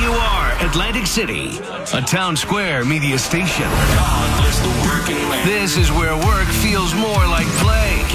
WR Atlantic City, a Town Square media station. This is where work feels more like play.